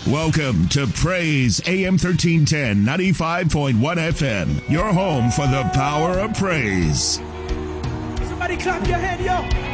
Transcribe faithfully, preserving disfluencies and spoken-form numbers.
Welcome to Praise A M thirteen ten, ninety-five point one F M, your home for the power of praise. Somebody clap your hand, yo.